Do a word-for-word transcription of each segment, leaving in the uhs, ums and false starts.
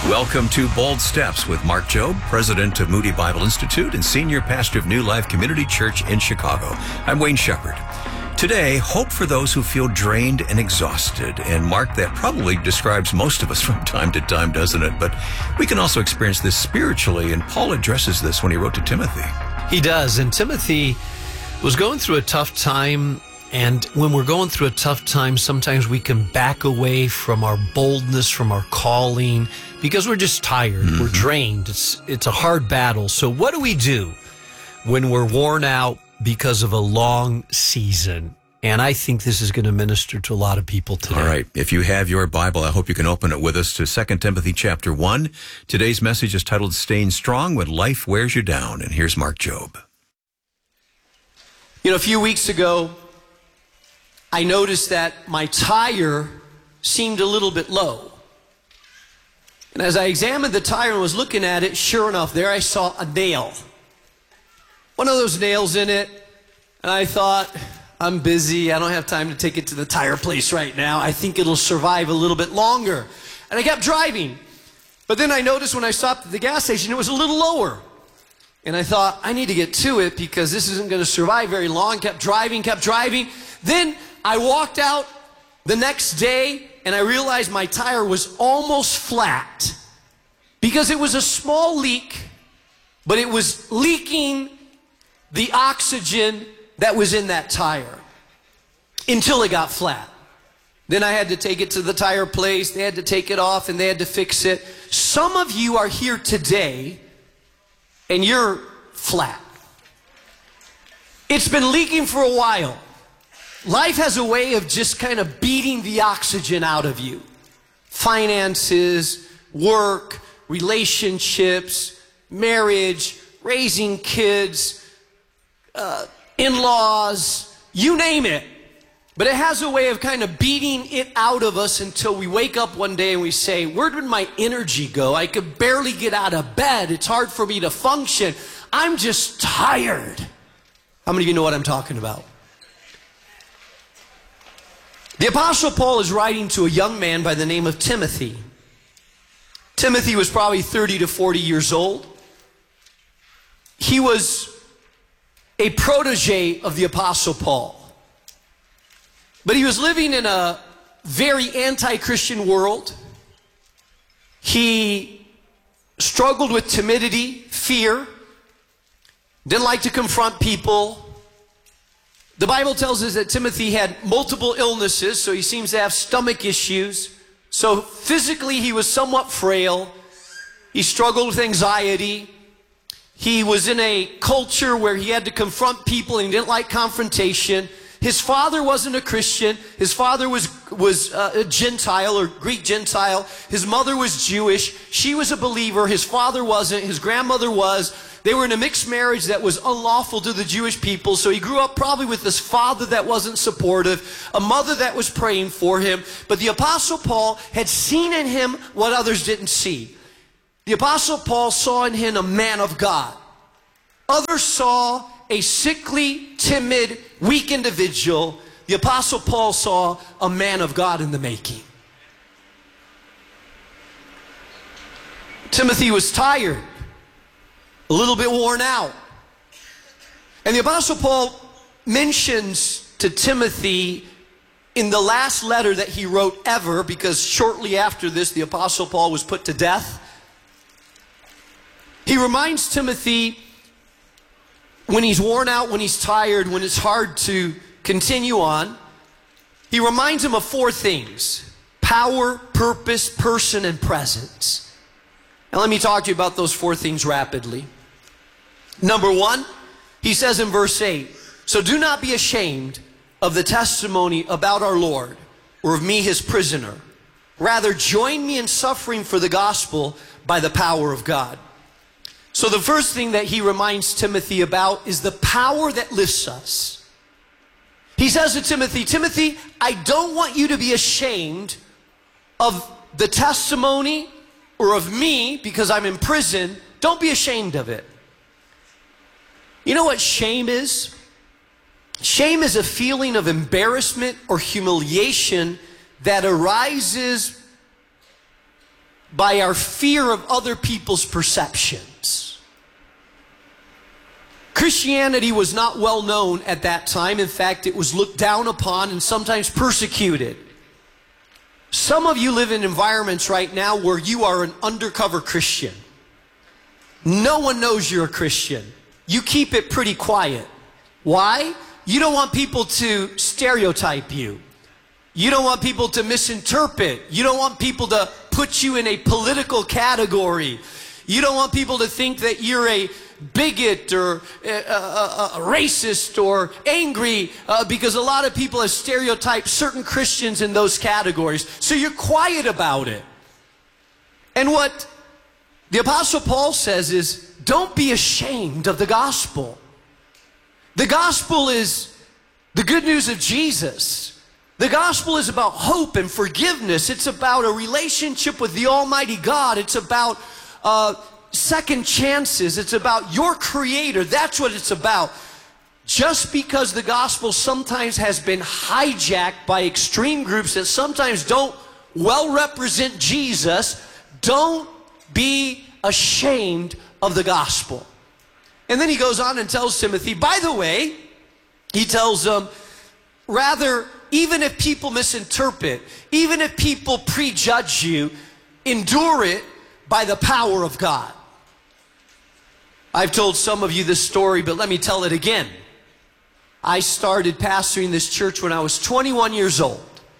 Welcome to Bold Steps with Mark Jobe, president of Moody Bible Institute and senior pastor of New Life Community Church in Chicago. I'm Wayne Shepherd. Today, hope for those who feel drained and exhausted. And Mark, that probably describes most of us from time to time, doesn't it? But we can also experience this spiritually, and Paul addresses this when he wrote to Timothy. He does, and Timothy was going through a tough time. And when we're going through a tough time, sometimes we can back away from our boldness, from our calling, because we're just tired. Mm-hmm. We're drained. It's it's a hard battle. So what do we do when we're worn out because of a long season? And I think this is going to minister to a lot of people today. All right. If you have your Bible, I hope you can open it with us to Second Timothy chapter one. Today's message is titled, Staying Strong When Life Wears You Down. And here's Mark Jobe. You know, a few weeks ago, I noticed that my tire seemed a little bit low. And as I examined the tire and was looking at it, sure enough, there I saw a nail. One of those nails in it. And I thought, I'm busy. I don't have time to take it to the tire place right now. I think it'll survive a little bit longer. And I kept driving. But then I noticed when I stopped at the gas station, it was a little lower. And I thought, I need to get to it because this isn't going to survive very long. Kept driving, kept driving. Then I walked out the next day and I realized my tire was almost flat because it was a small leak, but it was leaking the oxygen that was in that tire until it got flat. Then I had to take it to the tire place. They had to take it off and they had to fix it. Some of you are here today and you're flat. It's been leaking for a while. Life has a way of just kind of beating the oxygen out of you. Finances, work, relationships, marriage, raising kids, uh, in-laws, you name it. But it has a way of kind of beating it out of us until we wake up one day and we say, where did my energy go? I could barely get out of bed. It's hard for me to function. I'm just tired. How many of you know what I'm talking about? The Apostle Paul is writing to a young man by the name of Timothy. Timothy was probably thirty to forty years old. He was a protege of the Apostle Paul. But he was living in a very anti-Christian world. He struggled with timidity, fear, didn't like to confront people. The Bible tells us that Timothy had multiple illnesses, so he seems to have stomach issues. So physically he was somewhat frail. He struggled with anxiety. He was in a culture where he had to confront people and he didn't like confrontation. His father wasn't a Christian. His father was, was uh, a Gentile or Greek Gentile. His mother was Jewish. She was a believer. His father wasn't. His grandmother was. They were in a mixed marriage that was unlawful to the Jewish people. So he grew up probably with this father that wasn't supportive, a mother that was praying for him. But the Apostle Paul had seen in him what others didn't see. The Apostle Paul saw in him a man of God. Others saw a sickly, timid, weak individual. The Apostle Paul saw a man of God in the making. Timothy was tired, a little bit worn out. And the Apostle Paul mentions to Timothy in the last letter that he wrote ever, because shortly after this, the Apostle Paul was put to death. He reminds Timothy when he's worn out, when he's tired, when it's hard to continue on, he reminds him of four things: power, purpose, person, and presence. Now let me talk to you about those four things rapidly. Number one, he says in verse eight, so do not be ashamed of the testimony about our Lord, or of me his prisoner. Rather, join me in suffering for the gospel by the power of God. So the first thing that he reminds Timothy about is the power that lifts us. He says to Timothy, Timothy, I don't want you to be ashamed of the testimony or of me because I'm in prison. Don't be ashamed of it. You know what shame is? Shame is a feeling of embarrassment or humiliation that arises by our fear of other people's perceptions. Christianity was not well known at that time. In fact, it was looked down upon and sometimes persecuted. Some of you live in environments right now where you are an undercover Christian. No one knows you're a Christian. You keep it pretty quiet. Why? You don't want people to stereotype you. You don't want people to misinterpret. You don't want people to put you in a political category. You don't want people to think that you're a bigot or a, a, a racist or angry uh, because a lot of people have stereotyped certain Christians in those categories. So you're quiet about it. And what the Apostle Paul says is, don't be ashamed of the gospel. The gospel is the good news of Jesus. The gospel is about hope and forgiveness. It's about a relationship with the Almighty God. It's about uh, second chances. It's about your Creator. That's what it's about. Just because the gospel sometimes has been hijacked by extreme groups that sometimes don't well represent Jesus, don't be ashamed of the gospel. And then he goes on and tells Timothy, by the way, he tells them, rather, even if people misinterpret, even if people prejudge you, endure it by the power of God. I've told some of you this story, but let me tell it again. I started pastoring this church when I was twenty-one years old.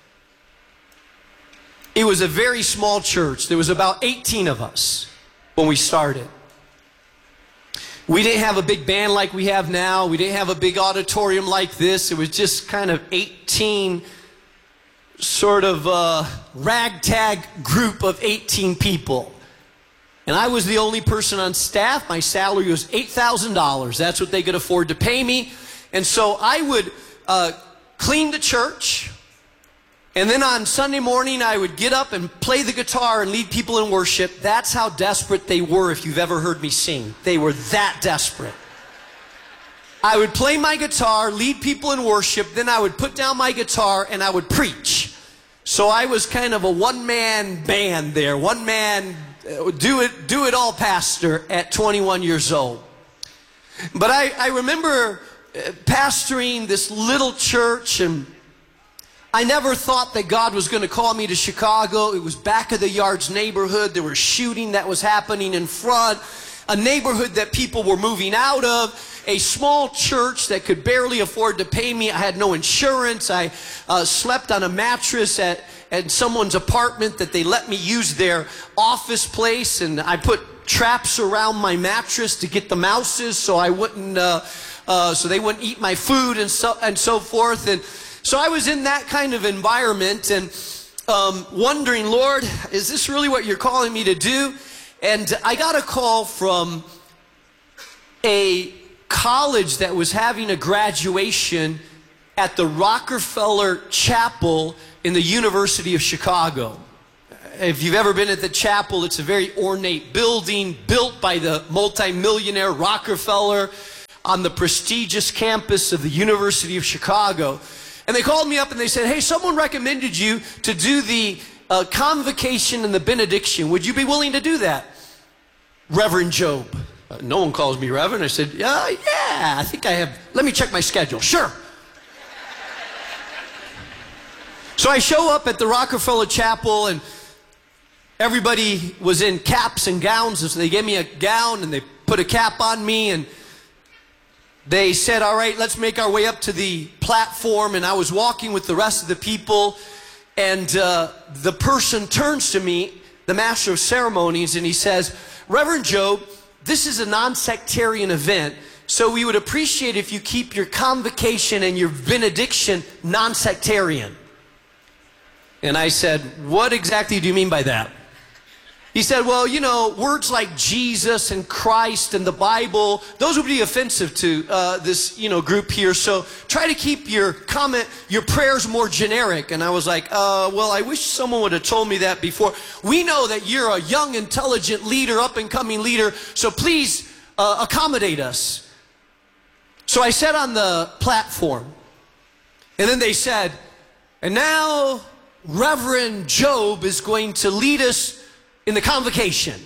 It was a very small church. There was about eighteen of us when we started. We didn't have a big band like we have now. We didn't have a big auditorium like this. It was just kind of eighteen sort of uh, ragtag group of eighteen people. And I was the only person on staff. My salary was eight thousand dollars. That's what they could afford to pay me. And so I would uh, clean the church. And then on Sunday morning, I would get up and play the guitar and lead people in worship. That's how desperate they were, if you've ever heard me sing. They were that desperate. I would play my guitar, lead people in worship, then I would put down my guitar and I would preach. So I was kind of a one-man band there, one-man, do it, do it all pastor at twenty-one years old. But I, I remember pastoring this little church, and I never thought that God was going to call me to Chicago. It was back of the yards neighborhood. There was shooting that was happening in front. A neighborhood that people were moving out of. A small church that could barely afford to pay me. I had no insurance. I uh, slept on a mattress at, at someone's apartment that they let me use their office place. And I put traps around my mattress to get the mouses so I wouldn't, uh, uh, so they wouldn't eat my food and so, and so forth. And so I was in that kind of environment and um, wondering, Lord, is this really what you're calling me to do? And I got a call from a college that was having a graduation at the Rockefeller Chapel in the University of Chicago. If you've ever been at the chapel, it's a very ornate building built by the multimillionaire Rockefeller on the prestigious campus of the University of Chicago. And they called me up and they said, hey, someone recommended you to do the uh, convocation and the benediction. Would you be willing to do that? Reverend Job. Uh, no one calls me Reverend. I said, yeah, yeah, I think I have. Let me check my schedule. Sure. So I show up at the Rockefeller Chapel and everybody was in caps and gowns. And so they gave me a gown and they put a cap on me and they said, all right, let's make our way up to the platform. And I was walking with the rest of the people. And uh, the person turns to me, the master of ceremonies, and he says, Reverend Job, this is a non-sectarian event. So we would appreciate if you keep your convocation and your benediction non-sectarian. And I said, what exactly do you mean by that? He said, well, you know, words like Jesus and Christ and the Bible, those would be offensive to uh, this, you know, group here. So try to keep your comment, your prayers more generic. And I was like, uh, well, I wish someone would have told me that before. We know that you're a young, intelligent leader, up-and-coming leader, so please uh, accommodate us. So I sat on the platform. And then they said, and now Reverend Job is going to lead us in the convocation.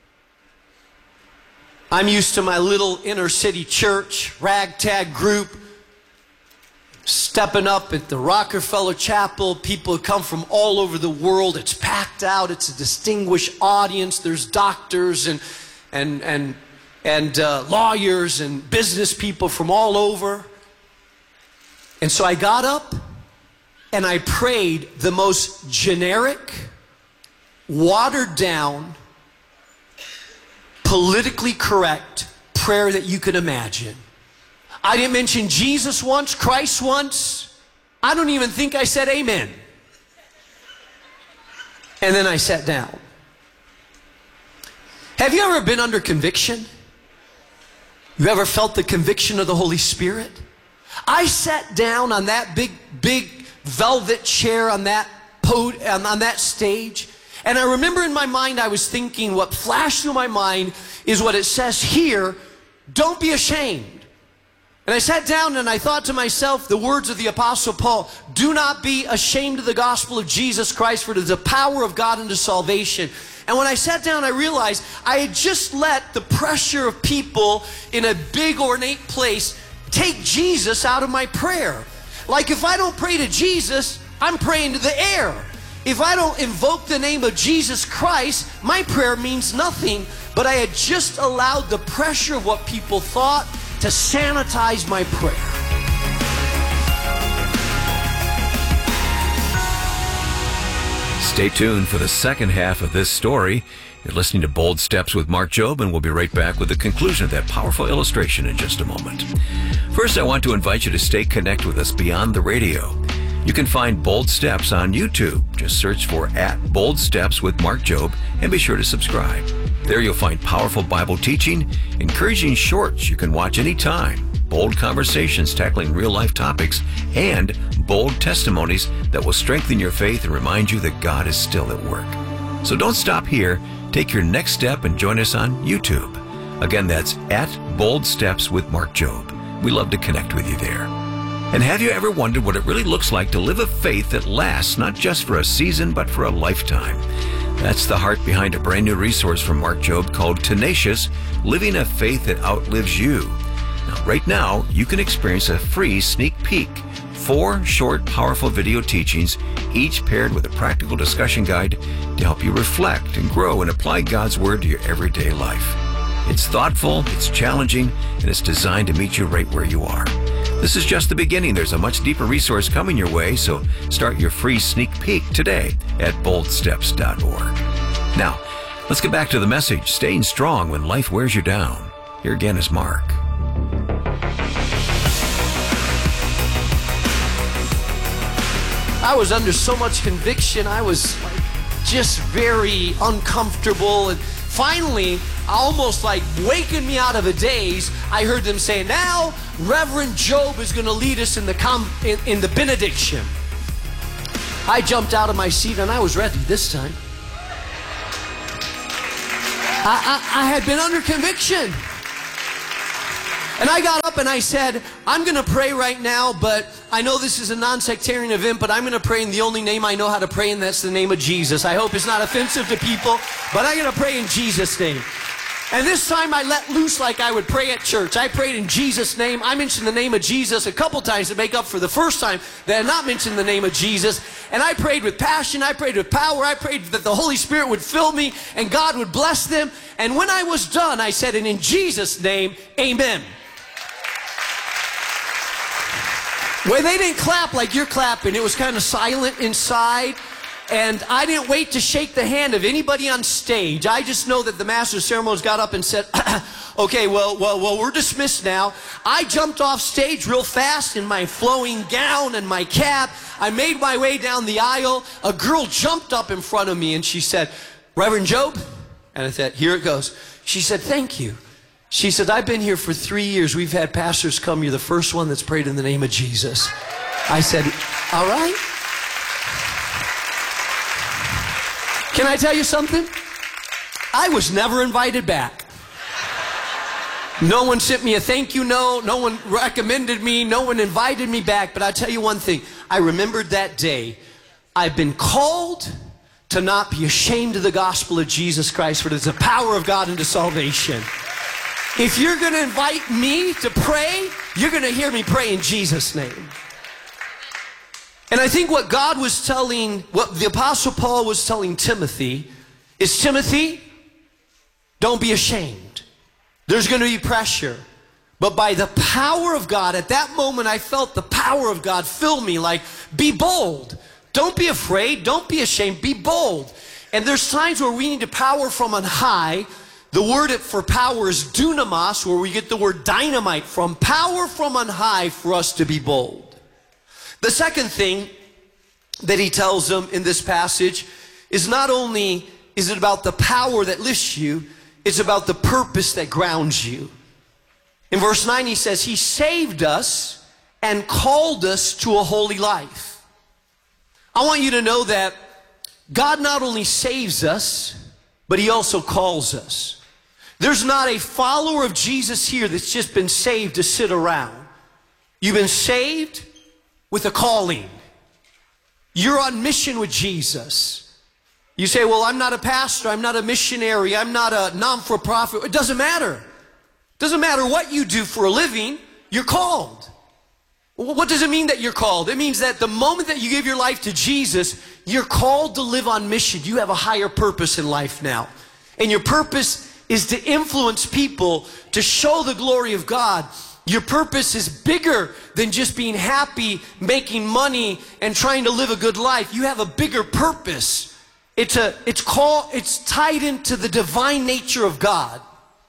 I'm used to my little inner city church, ragtag group, stepping up at the Rockefeller Chapel. People come from all over the world. It's packed out. It's a distinguished audience. There's doctors and and and and uh, lawyers and business people from all over. And so I got up and I prayed the most generic, watered down, politically correct prayer that you could imagine. I didn't mention Jesus once, Christ once. I don't even think I said amen. And then I sat down. Have you ever been under conviction? You ever felt the conviction of the Holy Spirit? I sat down on that big, big velvet chair on that pod, on that stage, and I remember in my mind I was thinking, what flashed through my mind is what it says here, don't be ashamed. And I sat down and I thought to myself the words of the Apostle Paul, do not be ashamed of the gospel of Jesus Christ, for it is the power of God unto salvation. And when I sat down, I realized I had just let the pressure of people in a big ornate place take Jesus out of my prayer. Like if I don't pray to Jesus, I'm praying to the air. If I don't invoke the name of Jesus Christ, my prayer means nothing. But I had just allowed the pressure of what people thought to sanitize my prayer. Stay tuned for the second half of this story. You're listening to Bold Steps with Mark Jobe, and we'll be right back with the conclusion of that powerful illustration in just a moment. First, I want to invite you to stay connected with us beyond the radio. You can find Bold Steps on YouTube. Just search for at Bold Steps with Mark Jobe and be sure to subscribe. There you'll find powerful Bible teaching, encouraging shorts you can watch anytime, bold conversations tackling real-life topics, and bold testimonies that will strengthen your faith and remind you that God is still at work. So don't stop here. Take your next step and join us on YouTube. Again, that's at Bold Steps with Mark Jobe. We love to connect with you there. And have you ever wondered what it really looks like to live a faith that lasts not just for a season, but for a lifetime? That's the heart behind a brand new resource from Mark Jobe called Tenacious, Living a Faith That Outlives You. Now, right now, you can experience a free sneak peek. Four short, powerful video teachings, each paired with a practical discussion guide to help you reflect and grow and apply God's Word to your everyday life. It's thoughtful, it's challenging, and it's designed to meet you right where you are. This is just the beginning. There's a much deeper resource coming your way, so start your free sneak peek today at bold steps dot org. Now, let's get back to the message, Staying Strong When Life Wears You Down. Here again is Mark. I was under so much conviction. I was like, just very uncomfortable. And finally, almost like waking me out of a daze, I heard them say, now Reverend Jobe is going to lead us in the, com in, in the benediction. I jumped out of my seat and I was ready this time. I, I, I had been under conviction. And I got up and I said, I'm going to pray right now, but I know this is a non-sectarian event, but I'm going to pray in the only name I know how to pray, and that's the name of Jesus. I hope it's not offensive to people, but I'm going to pray in Jesus' name. And this time I let loose like I would pray at church. I prayed in Jesus' name. I mentioned the name of Jesus a couple times to make up for the first time that I had not mentioned the name of Jesus. And I prayed with passion. I prayed with power. I prayed that the Holy Spirit would fill me and God would bless them. And when I was done, I said, and in Jesus' name, amen. Well, they didn't clap like you're clapping. It was kind of silent inside. And I didn't wait to shake the hand of anybody on stage. I just know that the master of ceremonies got up and said, okay, well, well, well, we're dismissed now. I jumped off stage real fast in my flowing gown and my cap. I made my way down the aisle. A girl jumped up in front of me and she said, Reverend Jobe? And I said, here it goes. She said, thank you. She said, I've been here for three years. We've had pastors come. You're the first one that's prayed in the name of Jesus. I said, all right. Can I tell you something? I was never invited back. No one sent me a thank you note. No one recommended me. No one invited me back. But I'll tell you one thing. I remembered that day. I've been called to not be ashamed of the gospel of Jesus Christ, for it is the power of God unto salvation. If you're going to invite me to pray, you're going to hear me pray in Jesus' name. And I think what God was telling, what the Apostle Paul was telling Timothy is, Timothy, don't be ashamed. There's going to be pressure. But by the power of God, at that moment I felt the power of God fill me, like, be bold. Don't be afraid. Don't be ashamed. Be bold. And there's times where we need to power from on high. The word for power is dunamis, where we get the word dynamite from. Power from on high for us to be bold. The second thing that he tells them in this passage is not only is it about the power that lifts you, it's about the purpose that grounds you. In verse nine he says, he saved us and called us to a holy life. I want you to know that God not only saves us, but he also calls us. There's not a follower of Jesus here that's just been saved to sit around. You've been saved with a calling. You're on mission with Jesus. You say, well, I'm not a pastor, I'm not a missionary, I'm not a non-for-profit. It doesn't matter. It doesn't matter what you do for a living, you're called. Well, what does it mean that you're called? It means that the moment that you give your life to Jesus, you're called to live on mission. You have a higher purpose in life now. And your purpose is to influence people, to show the glory of God. Your purpose is bigger than just being happy, making money, and trying to live a good life. You have a bigger purpose. It's a, it's called, it's tied into the divine nature of God.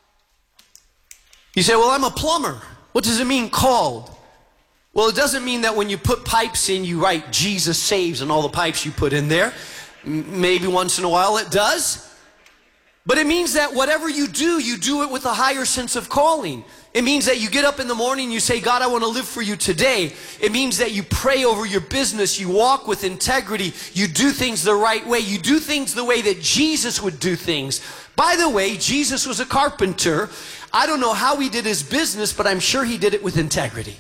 You say, well, I'm a plumber. What does it mean, called? Well, it doesn't mean that when you put pipes in, you write Jesus saves on all the pipes you put in there. M- maybe once in a while it does. But it means that whatever you do, you do it with a higher sense of calling. It means that you get up in the morning and you say, God, I want to live for you today. It means that you pray over your business. You walk with integrity. You do things the right way. You do things the way that Jesus would do things. By the way, Jesus was a carpenter. I don't know how he did his business, but I'm sure he did it with integrity.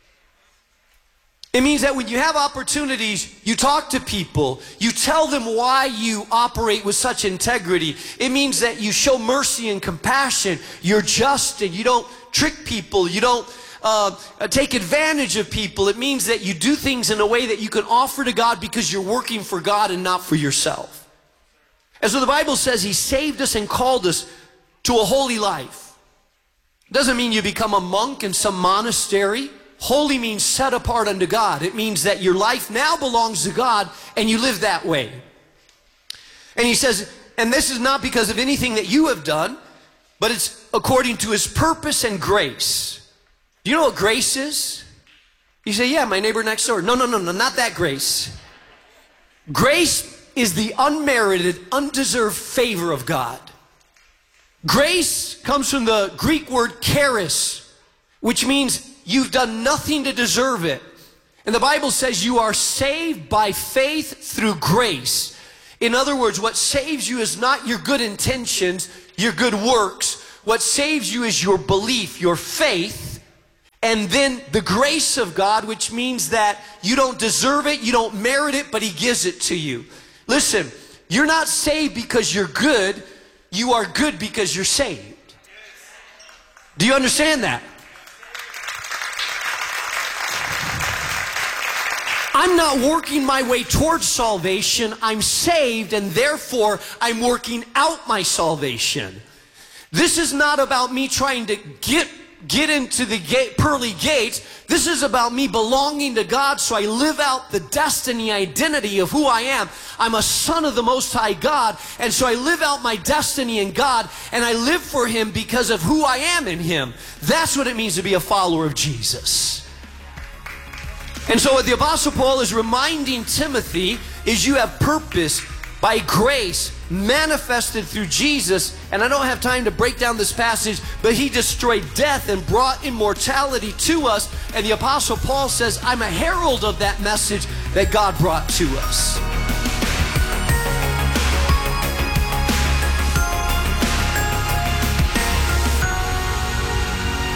It means that when you have opportunities, you talk to people, you tell them why you operate with such integrity. It means that you show mercy and compassion. You're just and you don't trick people. You don't uh, take advantage of people. It means that you do things in a way that you can offer to God because you're working for God and not for yourself. And so the Bible says he saved us and called us to a holy life. It doesn't mean you become a monk in some monastery. Holy means set apart unto God. It means that your life now belongs to God and you live that way. And he says, and this is not because of anything that you have done, but it's according to his purpose and grace. Do you know what grace is? You say, yeah, my neighbor next door. No, no, no, no, not that grace. Grace is the unmerited, undeserved favor of God. Grace comes from the Greek word charis, which means you've done nothing to deserve it. And the Bible says you are saved by faith through grace. In other words, what saves you is not your good intentions, your good works. What saves you is your belief, your faith, and then the grace of God, which means that you don't deserve it, you don't merit it, but he gives it to you. Listen, you're not saved because you're good. You are good because you're saved. Do you understand that? I'm not working my way towards salvation. I'm saved, and therefore I'm working out my salvation. This is not about me trying to get get into the gate, pearly gates. This is about me belonging to God, so I live out the destiny identity of who I am. I'm a son of the Most High God, and so I live out my destiny in God, and I live for him because of who I am in him. That's what it means to be a follower of Jesus. And so what the Apostle Paul is reminding Timothy is you have purpose by grace manifested through Jesus. And I don't have time to break down this passage, but he destroyed death and brought immortality to us. And the Apostle Paul says, I'm a herald of that message that God brought to us.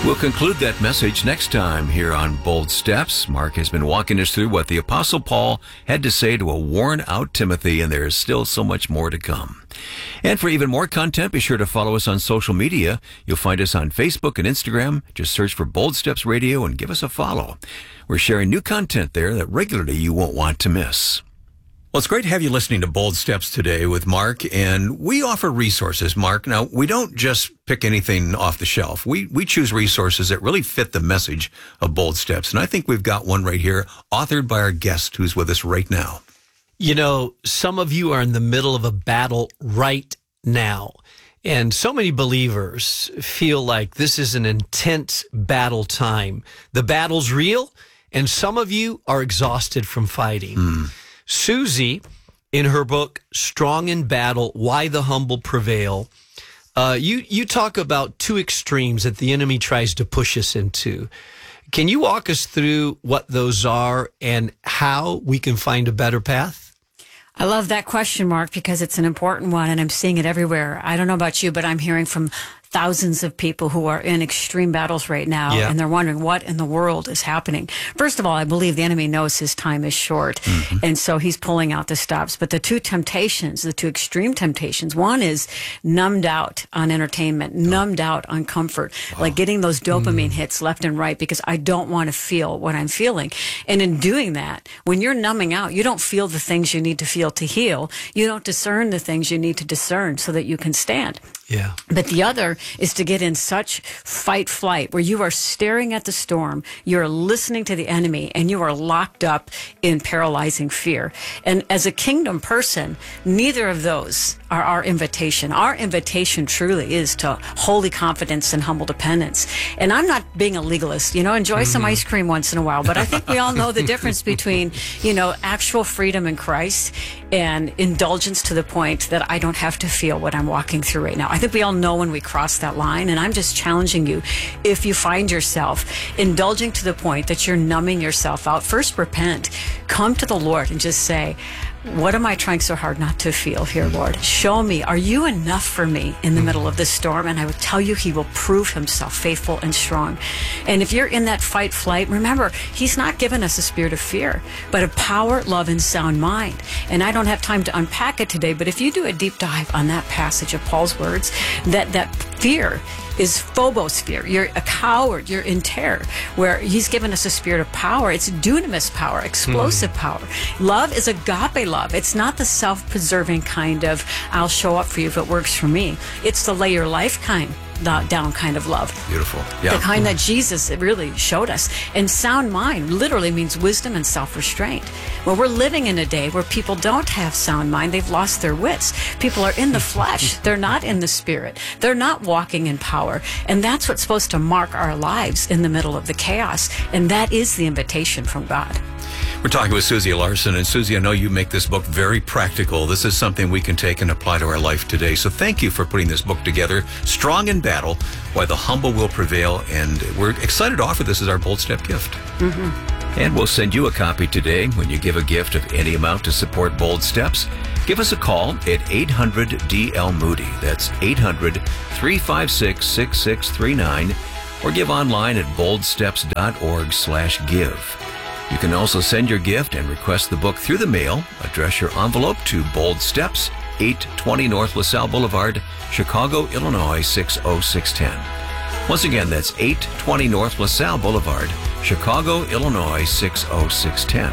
We'll conclude that message next time here on Bold Steps. Mark has been walking us through what the Apostle Paul had to say to a worn-out Timothy, and there is still so much more to come. And for even more content, be sure to follow us on social media. You'll find us on Facebook and Instagram. Just search for Bold Steps Radio and give us a follow. We're sharing new content there that regularly you won't want to miss. Well, it's great to have you listening to Bold Steps today with Mark, and we offer resources, Mark. Now, we don't just pick anything off the shelf. We we choose resources that really fit the message of Bold Steps, and I think we've got one right here, authored by our guest who's with us right now. You know, some of you are in the middle of a battle right now, and so many believers feel like this is an intense battle time. The battle's real, and some of you are exhausted from fighting. Mm. Susie, in her book, Strong in Battle, Why the Humble Prevail, uh, you, you talk about two extremes that the enemy tries to push us into. Can you walk us through what those are and how we can find a better path? I love that question, Mark, because it's an important one, and I'm seeing it everywhere. I don't know about you, but I'm hearing from thousands of people who are in extreme battles right now, yeah. and they're wondering what in the world is happening. First of all, I believe the enemy knows his time is short, mm-hmm. and so he's pulling out the stops. But the two temptations, the two extreme temptations, one is numbed out on entertainment, oh. numbed out on comfort, wow. like getting those dopamine mm. hits left and right because I don't want to feel what I'm feeling. And in doing that, when you're numbing out, you don't feel the things you need to feel to heal. You don't discern the things you need to discern so that you can stand. Yeah. But the other is to get in such fight flight where you are staring at the storm, you're listening to the enemy, and you are locked up in paralyzing fear. And as a kingdom person, neither of those are our invitation. Our invitation truly is to holy confidence and humble dependence. And I'm not being a legalist, you know, enjoy mm-hmm. some ice cream once in a while, but I think we all know the difference between, you know, actual freedom in Christ and indulgence to the point that I don't have to feel what I'm walking through right now. I think we all know when we cross that line, and I'm just challenging you, if you find yourself indulging to the point that you're numbing yourself out, first repent, come to the Lord and just say, what am I trying so hard not to feel here, Lord? Show me, are you enough for me in the middle of this storm? And I would tell you, he will prove himself faithful and strong. And if you're in that fight flight, remember, he's not given us a spirit of fear, but of power, love, and sound mind. And I don't have time to unpack it today, but if you do a deep dive on that passage of Paul's words, that, that fear is phobos fear. You're a coward. You're in terror. Where he's given us a spirit of power. It's dunamis power, explosive mm. power. Love is agape love. It's not the self-preserving kind of, I'll show up for you if it works for me. It's the lay your life kind. Down kind of love. Beautiful. Yeah. The kind that Jesus really showed us. And sound mind literally means wisdom and self-restraint. Well, we're living in a day where people don't have sound mind. They've lost their wits. People are in the flesh. They're not in the spirit. They're not walking in power. And that's what's supposed to mark our lives in the middle of the chaos. And that is the invitation from God. We're talking with Susie Larson, and Susie, I know you make this book very practical. This is something we can take and apply to our life today. So thank you for putting this book together, Strong in Battle, Why the Humble Will Prevail. And we're excited to offer this as our Bold Step gift. Mm-hmm. And we'll send you a copy today when you give a gift of any amount to support Bold Steps. Give us a call at eight hundred D L Moody. That's eight hundred, three five six, six six three nine. Or give online at boldsteps.org slash give. You can also send your gift and request the book through the mail. Address your envelope to Bold Steps, eight twenty North LaSalle Boulevard, Chicago, Illinois, six oh six one oh. Once again, that's eight twenty North LaSalle Boulevard, Chicago, Illinois, six oh six one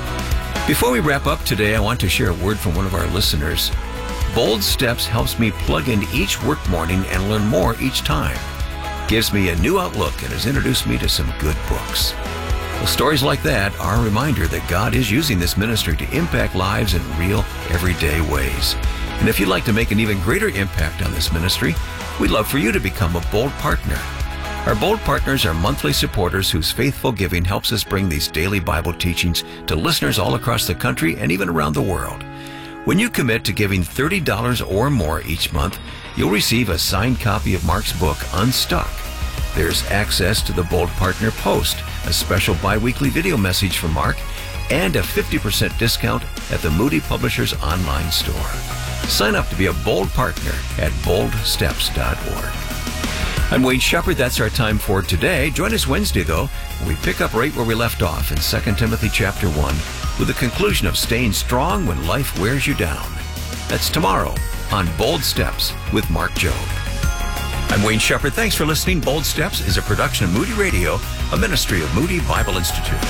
oh. Before we wrap up today, I want to share a word from one of our listeners. Bold Steps helps me plug in each work morning and learn more each time. Gives me a new outlook and has introduced me to some good books. Well, stories like that are a reminder that God is using this ministry to impact lives in real, everyday ways. And if you'd like to make an even greater impact on this ministry, we'd love for you to become a Bold Partner. Our Bold Partners are monthly supporters whose faithful giving helps us bring these daily Bible teachings to listeners all across the country and even around the world. When you commit to giving thirty dollars or more each month, you'll receive a signed copy of Mark's book, Unstuck. There's access to the Bold Partner Post, a special bi-weekly video message from Mark, and a fifty percent discount at the Moody Publishers online store. Sign up to be a Bold Partner at bold steps dot org. I'm Wayne Shepherd. That's our time for today. Join us Wednesday, though, when we pick up right where we left off in Second Timothy chapter one with the conclusion of staying strong when life wears you down. That's tomorrow on Bold Steps with Mark Jobe. I'm Wayne Shepherd. Thanks for listening. Bold Steps is a production of Moody Radio, a ministry of Moody Bible Institute.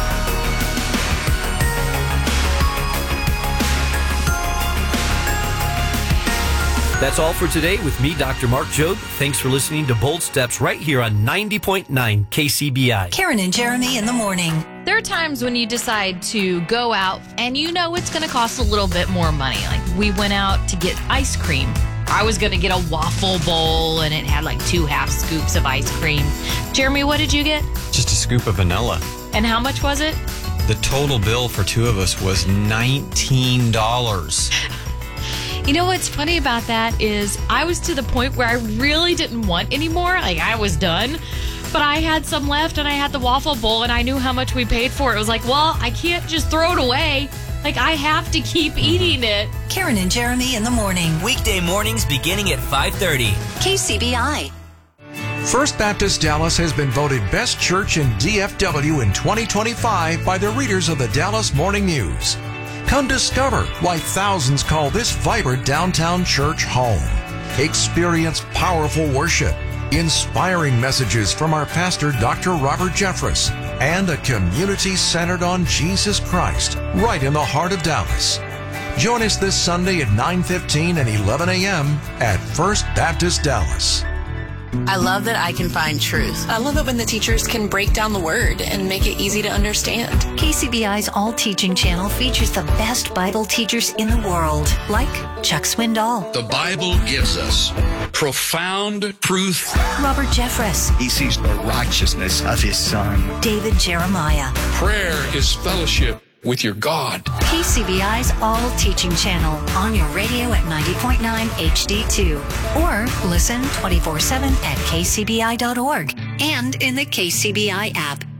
That's all for today with me, Doctor Mark Jobe. Thanks for listening to Bold Steps right here on ninety point nine K C B I. Karen and Jeremy in the morning. There are times when you decide to go out and you know it's going to cost a little bit more money. Like we went out to get ice cream. I was going to get a waffle bowl and it had like two half scoops of ice cream. Jeremy, what did you get? Just a scoop of vanilla. And how much was it? The total bill for two of us was nineteen dollars. You know what's funny about that is I was to the point where I really didn't want any more. Like I was done, but I had some left and I had the waffle bowl and I knew how much we paid for it. It was like, well, I can't just throw it away. Like I have to keep eating it. Karen and Jeremy in the morning. Weekday mornings beginning at five thirty. K C B I. First Baptist Dallas has been voted Best Church in D F W in twenty twenty-five by the readers of the Dallas Morning News. Come discover why thousands call this vibrant downtown church home. Experience powerful worship, inspiring messages from our pastor, Doctor Robert Jeffress, and a community centered on Jesus Christ, right in the heart of Dallas. Join us this Sunday at nine fifteen and eleven a.m. at First Baptist Dallas. I love that I can find truth. I love it when the teachers can break down the word and make it easy to understand. K C B I's All Teaching channel features the best Bible teachers in the world, like Chuck Swindoll. The Bible gives us profound truth. Robert Jeffress. He sees the righteousness of his Son. David Jeremiah. Prayer is fellowship with your God. K C B I's All Teaching channel on your radio at ninety point nine H D two. Or listen twenty-four seven at K C B I dot org and in the K C B I app.